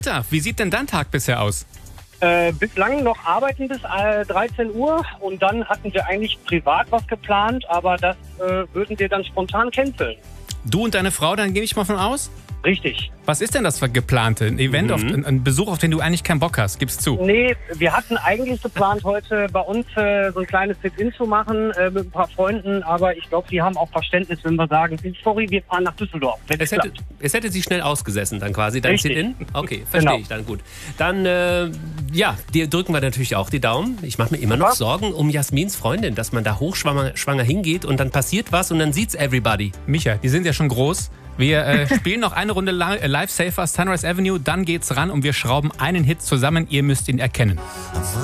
Wie sieht denn dein Tag bisher aus? Bislang noch arbeiten bis 13 Uhr und dann hatten wir eigentlich privat was geplant, aber das würden wir dann spontan canceln. Du und deine Frau, dann gehe ich mal von aus? Richtig. Was ist denn das für geplante? Ein Event, ein Besuch, auf den du eigentlich keinen Bock hast? Gib's zu. Nee, wir hatten eigentlich geplant, heute bei uns so ein kleines Sit-In zu machen mit ein paar Freunden, aber ich glaube, die haben auch Verständnis, wenn wir sagen, sorry, wir fahren nach Düsseldorf. Es hätte sie schnell ausgesessen dann quasi, dein Richtig. Sit-In? Okay, verstehe ich dann gut. Dann, dir drücken wir natürlich auch die Daumen. Ich mache mir immer noch Sorgen um Jasmins Freundin, dass man da hochschwanger hingeht und dann passiert was und dann sieht's everybody. Micha, die sind ja schon groß. Wir spielen noch eine Runde Live Safer Sunrise Avenue, dann geht's ran und wir schrauben einen Hit zusammen. Ihr müsst ihn erkennen.